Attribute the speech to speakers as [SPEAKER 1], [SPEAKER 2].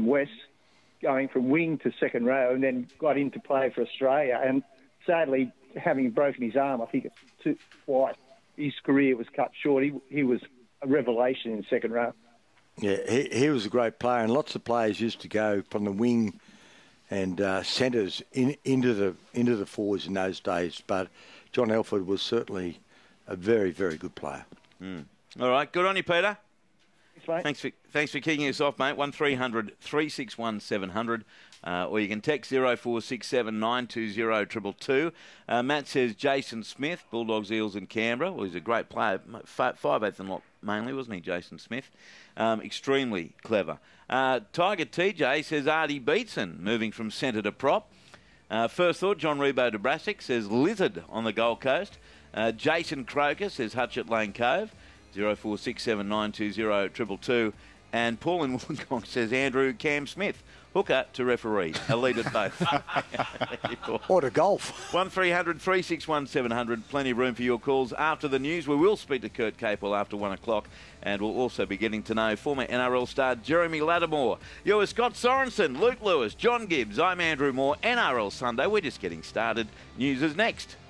[SPEAKER 1] from West, going from wing to second row, and then got into play for Australia. And sadly, having broken his arm, I think it's twice, his career was cut short. He was a revelation in second row.
[SPEAKER 2] Yeah, he was a great player, and lots of players used to go from the wing and centres into the forwards in those days. But John Elford was certainly a very, very good player.
[SPEAKER 3] All right, good on you, Peter.
[SPEAKER 1] Thanks, mate.
[SPEAKER 3] Thanks for kicking us off, mate. 1300 361 700. Or you can text 0467 920 222. Matt says Jason Smith, Bulldogs, Eels and Canberra. Well, he's a great player. 5/8 and lot mainly, wasn't he, Jason Smith? Extremely clever. Tiger TJ says Artie Beetson, moving from centre to prop. First thought, John Rebo de Brassic says Lizard on the Gold Coast. Jason Croker says Hutch at Lane Cove. 0467 920 222. And Paul in Wollongong says Andrew Cam Smith, hooker to referee. A lead at both.
[SPEAKER 2] Or to golf.
[SPEAKER 3] 1300 361 700. Plenty of room for your calls. After the news, we will speak to Kurt Capewell after 1 o'clock. And we'll also be getting to know former NRL star Jeremy Lattimore. You're with Scott Sorensen, Luke Lewis, John Gibbs. I'm Andrew Moore. NRL Sunday. We're just getting started. News is next.